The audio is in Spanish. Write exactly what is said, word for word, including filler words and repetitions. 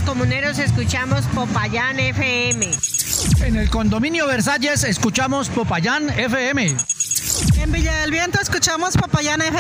comuneros escuchamos Popayán F M. En el condominio Versalles escuchamos Popayán F M. En Villa del Viento escuchamos Popayán F M.